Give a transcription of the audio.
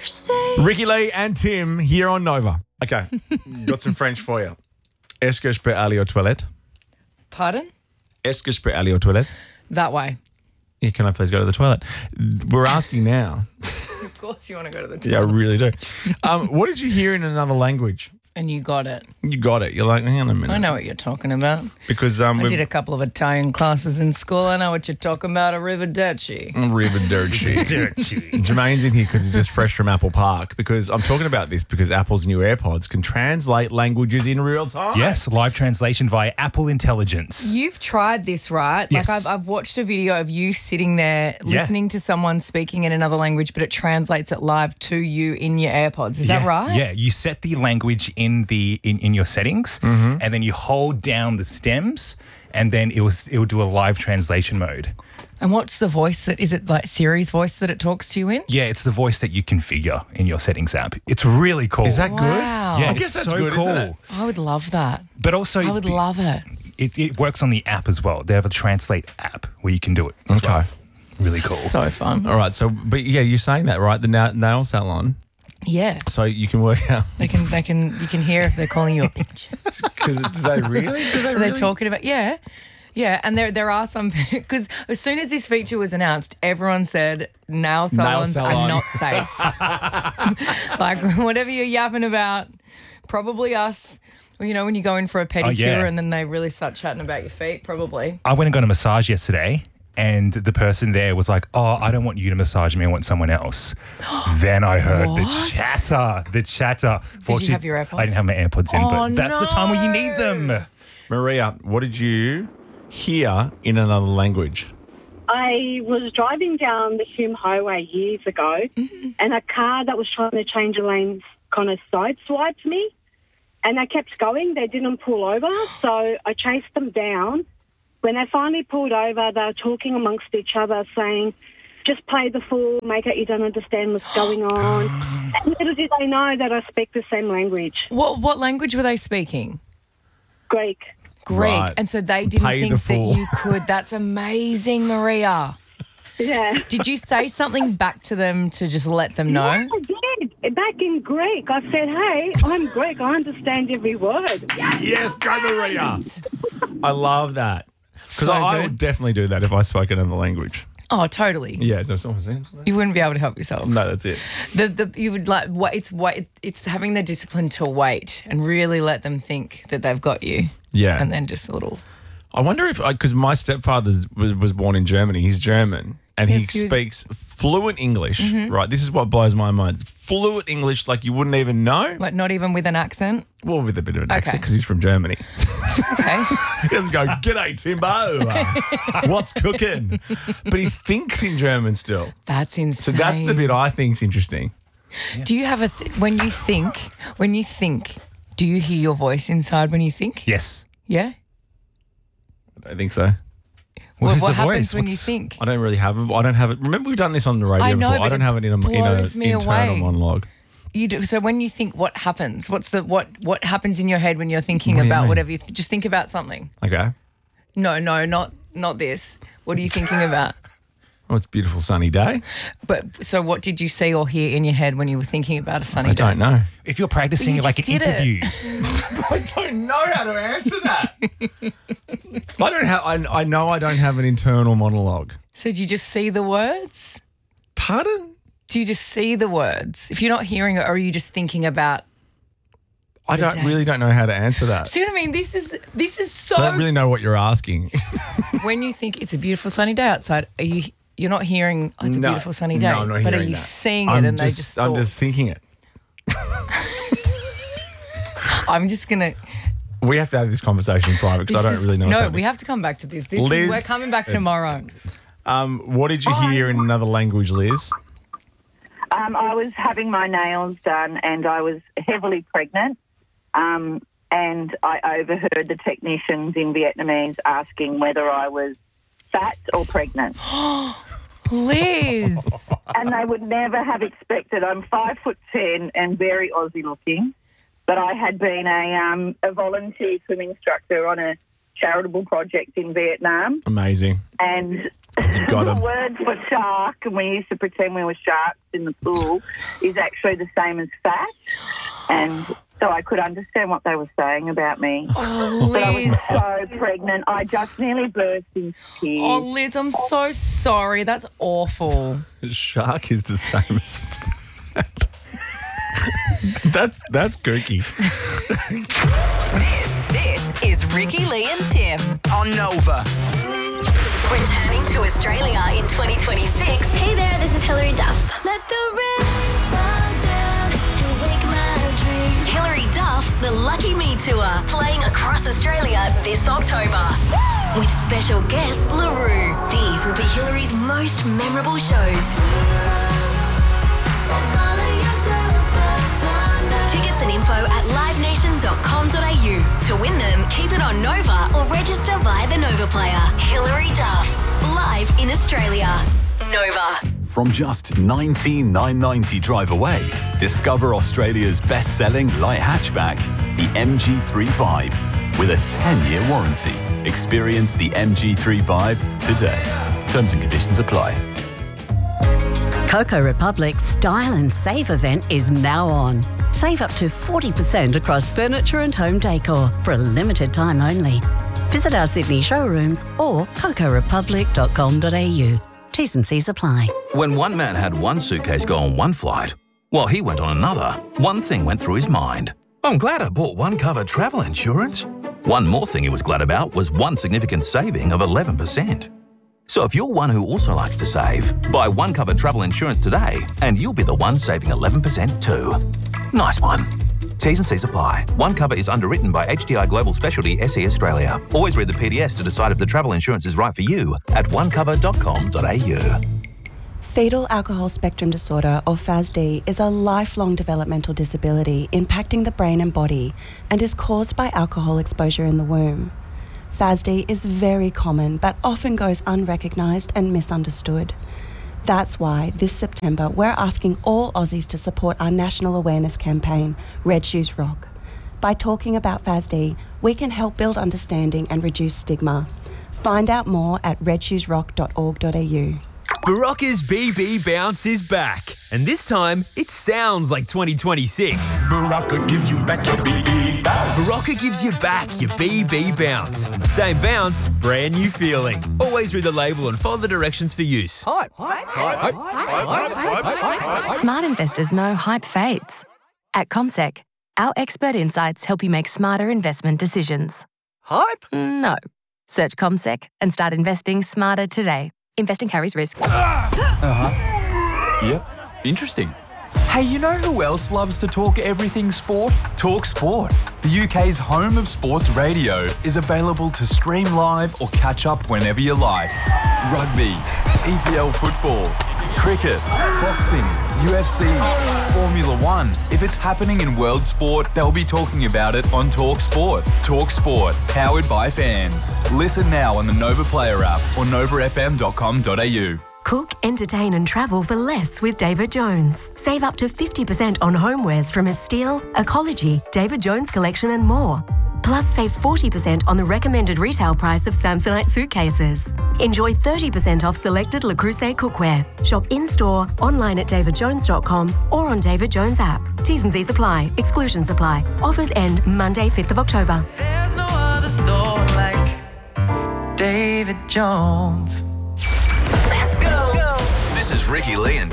Ricky Lee and Tim here on Nova. Okay, got some French for you. Est-ce que je peux aller aux toilettes? Pardon? Est-ce que je peux aller aux toilettes? That way. Yeah, can I please go to the toilet? We're asking now. Of course you want to go to the toilet. Yeah, I really do. What did you hear in another language? And you got it. You got it. You're like, hang on a minute. I know what you're talking about. Because I did a couple of Italian classes in school. I know what you're talking about, arrivederci. Jermaine's in here because he's just fresh from Apple Park. Because I'm talking about this because Apple's new AirPods can translate languages in real time. Yes, live translation via Apple Intelligence. You've tried this, right? Yes. Like I've watched a video of you sitting there listening to someone speaking in another language, but it translates it live to you in your AirPods. Is that right? Yeah, you set the language in your settings, and then you hold down the stems, and then it will do a live translation mode. And what's the voice is it like Siri's voice that it talks to you in? Yeah, it's the voice that you configure in your settings app. It's really cool. Is that good? Wow. Yeah, I guess it's that's so good, cool. isn't it? I would love that. But also, I would love it. It works on the app as well. They have a translate app where you can do it as well. Really cool. So fun. All right. So, but yeah, you're saying that, right? The nail salon. Yeah. So you can work out. You can hear if they're calling you a bitch. Because do they really? Are they talking about? Yeah. Yeah, and there are some, because as soon as this feature was announced, everyone said nail salons are not safe. Like, whatever you're yapping about, probably us. Well, you know, when you go in for a pedicure and then they really start chatting about your feet, probably. I went and got a massage yesterday, and the person there was like, "Oh, I don't want you to massage me. I want someone else." Then I heard the chatter. Did you have your AirPods? I didn't have my AirPods in, but that's the time when you need them. Maria, what did you hear in another language? I was driving down the Hume Highway years ago, and a car that was trying to change lanes kind of sideswiped me, and they kept going. They didn't pull over, so I chased them down. When they finally pulled over, they were talking amongst each other, saying, "Just play the fool, make it you don't understand what's going on." And little did they know that I speak the same language, What language were they speaking? Greek. Greek. Right. And so they didn't Pay the think that fool. you could. That's amazing, Maria. Yeah. Did you say something back to them to just let them know? Yeah, I did. Back in Greek, I said, "Hey, I'm Greek. I understand every word." Yes, go Maria. I love that. Because So I good. would definitely do that if I spoke another language. Oh, totally. Yeah, it's almost You wouldn't be able to help yourself. No, that's it. You would like it's having the discipline to wait and really let them think that they've got you. Yeah. And then just a little. I wonder if, because my stepfather was born in Germany. He's German. And Yes, he he was- speaks fluent English, right? This is what blows my mind. Fluent English like you wouldn't even know. Like not even with an accent. Well, with a bit of an accent Okay. because he's from Germany. Okay. He doesn't go, "G'day, Timbo. What's cooking?" But he thinks in German still. That's insane. So that's the bit I think's interesting. Do you have when you think, do you hear your voice inside when you think? Yes. Yeah? I don't think so. Well, who's what the happens voice? when you think? I don't really have it. I don't have it. Remember we've done this on the radio I know, before. I but don't it have it in an blows me internal away. monologue. You do. So when you think, what happens? What happens in your head when you're thinking What do you about mean? whatever just think about something. Okay. No, not this. What are you thinking about? Oh, it's a beautiful sunny day. But so what did you see or hear in your head when you were thinking about a sunny I day? don't know. If you're practicing You like an just did it. interview, I don't know how to answer that. I don't have. I know I don't have an internal monologue. So do you just see the words? Pardon? Do you just see the words? If you're not hearing it, or are you just thinking about? I really don't know how to answer that. See what I mean? This is so. I don't really know what you're asking. When you think it's a beautiful sunny day outside, you're not hearing it's a No. beautiful sunny day. No, I'm not but are hearing you that. seeing it I'm and just thinking it. I'm just gonna. We have to have this conversation in private because I don't really know what's No, happening. we have to come back to this. Liz- We're coming back tomorrow. What did you hear in another language, Liz? I was having my nails done and I was heavily pregnant. And I overheard the technicians in Vietnamese asking whether I was fat or pregnant. Liz. And they would never have expected. I'm 5'10" and very Aussie looking. But I had been a volunteer swim instructor on a charitable project in Vietnam. Amazing. And got him. The word for shark, and we used to pretend we were sharks in the pool, is actually the same as fat. And so I could understand what they were saying about me. Oh, But I Liz. was so pregnant, I just nearly burst into tears. Oh, Liz, I'm so sorry. That's awful. Shark is the same as fat. That's kooky. This is Ricky, Lee and Tim. On Nova. Returning to Australia in 2026. Hey there, this is Hilary Duff. Let the rain fall down and wake my dreams. Hilary Duff, the Lucky Me Tour, playing across Australia this October. With special guest LaRue. These will be Hilary's most memorable shows. Tickets and info at livenation.com.au. To win them, keep it on Nova or register via the Nova Player. Hilary Duff, live in Australia. Nova. From just $19,990 drive away, discover Australia's best-selling light hatchback, the MG3 Vibe, with a 10-year warranty. Experience the MG3 Vibe today. Terms and conditions apply. Coco Republic's Style and Save event is now on. Save up to 40% across furniture and home decor for a limited time only. Visit our Sydney showrooms or cocorepublic.com.au. T's and C's apply. When one man had one suitcase go on one flight, while he went on another, one thing went through his mind. I'm glad I bought one cover travel insurance. One more thing he was glad about was one significant saving of 11%. So if you're one who also likes to save, buy one cover travel insurance today and you'll be the one saving 11% too. Nice one. T's and C's apply. One cover is underwritten by HDI Global Specialty SE Australia. Always read the PDS to decide if the travel insurance is right for you at onecover.com.au. Fetal alcohol spectrum disorder, or FASD, is a lifelong developmental disability impacting the brain and body and is caused by alcohol exposure in the womb. FASD is very common but often goes unrecognised and misunderstood. That's why this September we're asking all Aussies to support our national awareness campaign, Red Shoes Rock. By talking about FASD, we can help build understanding and reduce stigma. Find out more at redshoesrock.org.au. Barocca's BB Bounce is back, and this time it sounds like 2026. Barocca gives you back your BB bounce. Barocca gives you back your BB Bounce. Same bounce, brand new feeling. Always read the label and follow the directions for use. Hype. Smart investors know hype fades. At CommSec, our expert insights help you make smarter investment decisions. Hype? No. Search CommSec and start investing smarter today. Investing carries risk. Yep. Interesting. Hey, you know who else loves to talk everything sport? Talk Sport. The UK's home of sports radio is available to stream live or catch up whenever you like. Rugby, EPL football, cricket, boxing, UFC, Formula One. If it's happening in world sport, they'll be talking about it on Talk Sport. Talk Sport, powered by fans. Listen now on the Nova Player app or novafm.com.au. Cook, entertain and travel for less with David Jones. Save up to 50% on homewares from Estelle, Ecology, David Jones Collection and more. Plus save 40% on the recommended retail price of Samsonite suitcases. Enjoy 30% off selected Le Creuset cookware. Shop in-store, online at davidjones.com or on David Jones app. T's and C's apply. Exclusions apply. Offers end Monday, 5th of October. There's no other store like David Jones. Let's go. This is Ricky, Lee and